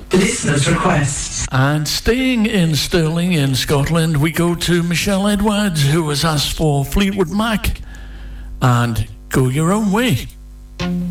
Listener's request. And staying in Stirling in Scotland, we go to Michelle Edwards, who has asked for Fleetwood Mac and Go Your Own Way.